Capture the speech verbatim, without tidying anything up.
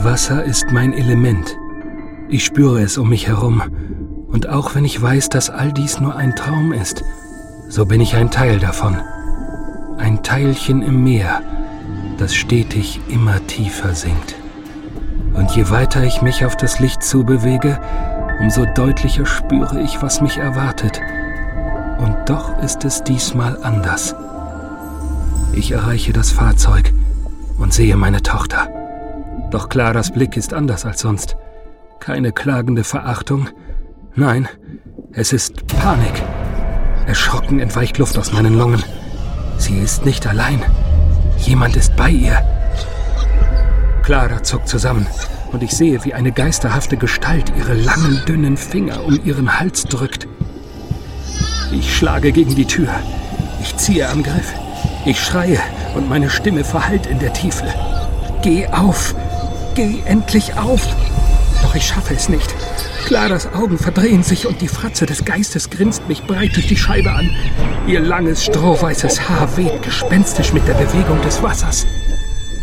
Wasser ist mein Element. Ich spüre es um mich herum. Und auch wenn ich weiß, dass all dies nur ein Traum ist, so bin ich ein Teil davon. Ein Teilchen im Meer, das stetig immer tiefer sinkt. Und je weiter ich mich auf das Licht zubewege, umso deutlicher spüre ich, was mich erwartet. Und doch ist es diesmal anders. Ich erreiche das Fahrzeug und sehe meine Tochter. Doch Claras Blick ist anders als sonst. Keine klagende Verachtung. Nein, es ist Panik. Erschrocken entweicht Luft aus meinen Lungen. Sie ist nicht allein. Jemand ist bei ihr. Clara zuckt zusammen und ich sehe, wie eine geisterhafte Gestalt ihre langen, dünnen Finger um ihren Hals drückt. Ich schlage gegen die Tür. Ich ziehe am Griff. Ich schreie und meine Stimme verhallt in der Tiefe. Geh auf! Geh endlich auf! Doch ich schaffe es nicht. Claras Augen verdrehen sich und die Fratze des Geistes grinst mich breit durch die Scheibe an. Ihr langes, strohweißes Haar weht gespenstisch mit der Bewegung des Wassers.